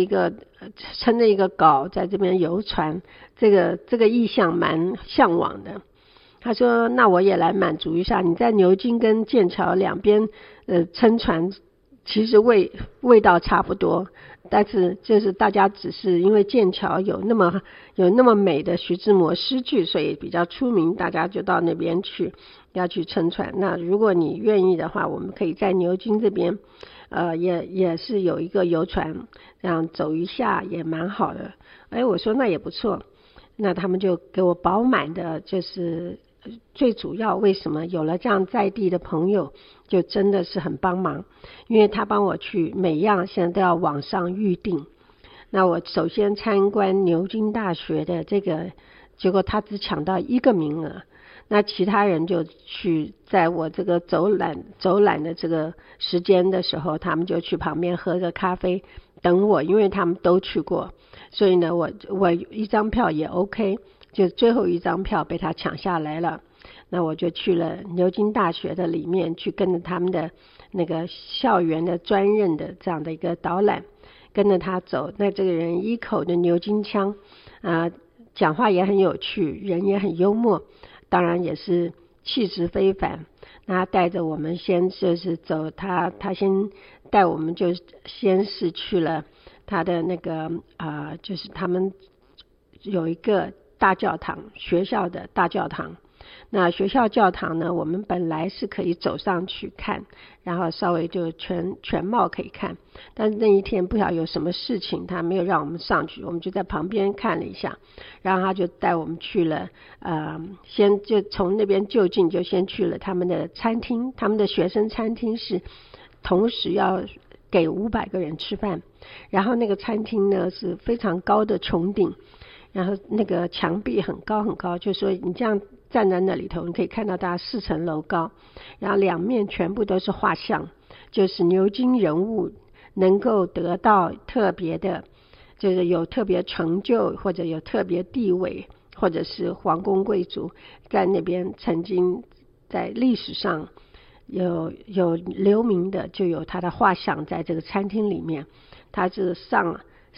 一个撑着一个镐在这边游船，这个意象蛮向往的。他说那我也来满足一下，你在牛津跟剑桥两边撑船，其实味道差不多，但是就是大家只是因为剑桥有那么美的徐志摩诗句，所以比较出名，大家就到那边去要去撑船。那如果你愿意的话，我们可以在牛津这边也是有一个游船，这样走一下也蛮好的。我说那也不错，那他们就给我饱满的，就是最主要为什么有了这样在地的朋友，就真的是很帮忙，因为他帮我去每样现在都要网上预定。那我首先参观牛津大学的这个，结果他只抢到1个名额，那其他人就去在我这个走览的这个时间的时候，他们就去旁边喝个咖啡等我，因为他们都去过，所以呢我一张票也 OK， 就最后一张票被他抢下来了。那我就去了牛津大学的里面，去跟着他们的那个校园的专任的这样的一个导览，跟着他走。那这个人一口的牛津腔讲话也很有趣，人也很幽默，当然也是气质非凡。那他带着我们先就是走，他先带我们就先是去了他的那个就是他们有一个大教堂，学校的大教堂。那学校教堂呢，我们本来是可以走上去看，然后稍微就全貌可以看，但是那一天不晓得有什么事情，他没有让我们上去，我们就在旁边看了一下，然后他就带我们去了先就从那边就近就先去了他们的餐厅，他们的学生餐厅是同时要给500个人吃饭，然后那个餐厅呢是非常高的穹顶，然后那个墙壁很高很高，就说你这样站在那里头，你可以看到大概4层楼高，然后两面全部都是画像，就是牛津人物能够得到特别的，就是有特别成就或者有特别地位，或者是皇宫贵族在那边曾经在历史上有留名的，就有他的画像在这个餐厅里面。他是上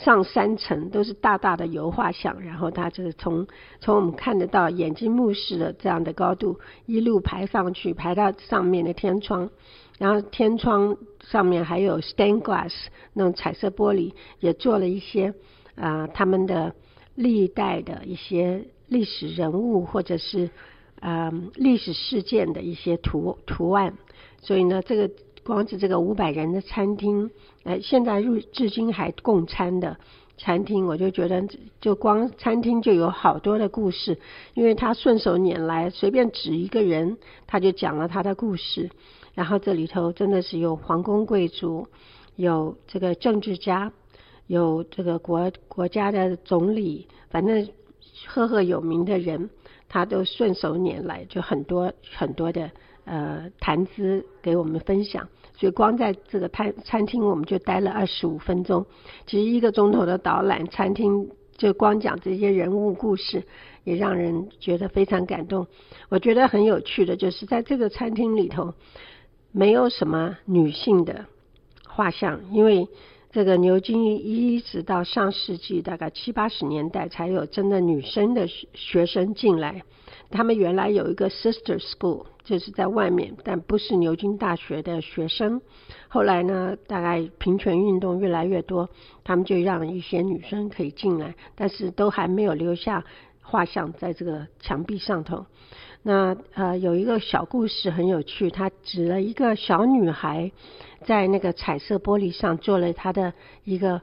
3层都是大大的油画像，然后它就是从我们看得到眼睛目视的这样的高度一路排上去，排到上面的天窗，然后天窗上面还有 stained glass 那种彩色玻璃，也做了一些他们的历代的一些历史人物或者是历史事件的一些图案。所以呢这个光是这个500人的餐厅现在至今还供餐的餐厅，我就觉得就光餐厅就有好多的故事，因为他顺手拈来，随便指一个人他就讲了他的故事。然后这里头真的是有皇宫贵族，有这个政治家，有这个国家的总理，反正赫有名的人他都顺手拈来，就很多很多的谈资给我们分享。所以光在这个餐厅我们就待了25分钟，其实1个钟头的导览，餐厅就光讲这些人物故事也让人觉得非常感动。我觉得很有趣的就是在这个餐厅里头没有什么女性的画像，因为这个牛津一直到上世纪大概70、80年代才有真的女生的学生进来。他们原来有一个 sister school， 就是在外面，但不是牛津大学的学生。后来呢，大概平权运动越来越多，他们就让一些女生可以进来，但是都还没有留下画像在这个墙壁上头。那有一个小故事很有趣，他指了一个小女孩在那个彩色玻璃上做了她的一个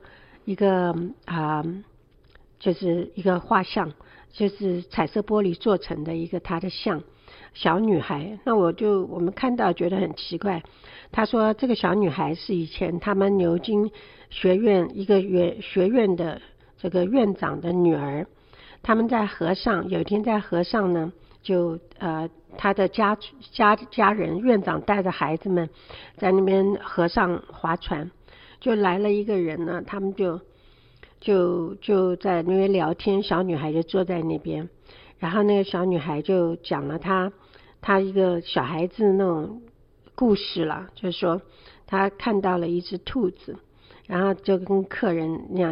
就是一个画像，就是彩色玻璃做成的一个她的像小女孩。那我们看到觉得很奇怪，他说这个小女孩是以前他们牛津学院一个学院的这个院长的女儿。他们在河上，有一天在河上呢，就他的家人院长带着孩子们在那边河上划船，就来了一个人呢，他们就在那边聊天，小女孩就坐在那边，然后那个小女孩就讲了她一个小孩子那种故事了，就是说她看到了一只兔子，然后就跟客人那样